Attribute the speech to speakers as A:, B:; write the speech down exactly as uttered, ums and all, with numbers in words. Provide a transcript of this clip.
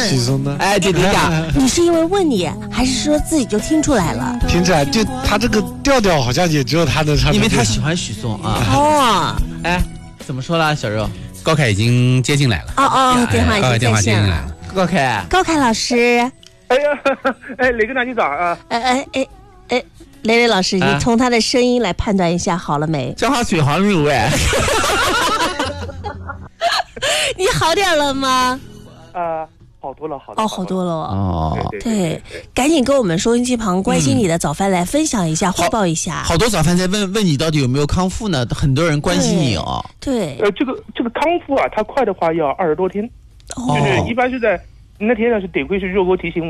A: 许嵩的。
B: 哎，对对呀，
C: 你是因为问你，还是说自己就听出来了？
A: 听起来就他这个调调好像也只有他能唱，
B: 因为他喜欢许嵩啊。
C: 哦，
B: 哎，怎么说了，小肉？
D: 高凯已经接进来了。
C: 哦哦，电话已经
D: 高凯电话
C: 在线了。
D: 接进来了。
B: 高凯，
C: 高凯老师，
E: 哎呀，哎，磊哥大你早啊！
C: 哎哎哎哎，雷雷老师，
B: 啊
C: 你从他的声音来判断一下好了没？
B: 叫他水好牛哎。
C: 你好点了吗？
E: 啊，好多了，好多了
C: 哦，好多了哦。
B: 哦，
E: 对
C: 对，赶紧跟我们收音机旁关心你的早饭来分享一下，汇报一下。
B: 好多早饭在问问你到底有没有康复呢？很多人关心你哦。
C: 对，
E: 呃，这个这个康复啊，它快的话要二十多天，就是一般是在那天呢是得亏是热锅提醒